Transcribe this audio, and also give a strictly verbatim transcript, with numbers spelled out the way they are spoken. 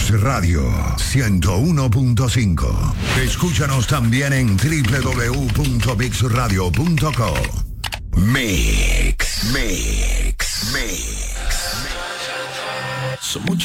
Mix Radio ciento uno punto cinco. Escúchanos también en doble u doble u doble u punto mix radio punto com. Mix, Mix, Mix. Son muchos